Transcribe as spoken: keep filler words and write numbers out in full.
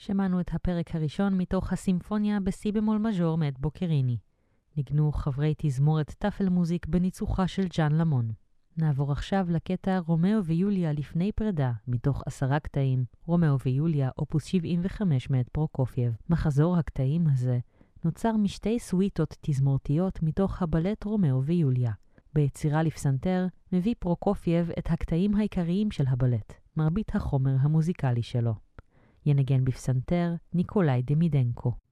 שמענו את הפרק הראשון מתוך הסימפוניה בסי במול מז'ור מאת בוקריני. ניגנו חברי תזמורת טפל מוזיק בניצוחה של ג'אן למון. נעבור עכשיו לקטע רומאו ויוליה לפני פרידה, מתוך עשרה קטעים, רומאו ויוליה אופוס שבעים וחמש מאת פרוקופייב. מחזור הקטעים הזה נוצר משתי סוויטות תזמורתיות מתוך הבלט רומאו ויוליה. ביצירה לפסנתר מביא פרוקופייב את הקטעים העיקריים של הבלט, מרבית החומר המוזיקלי שלו. ינגן בפסנתר ניקולאי דמידנקו.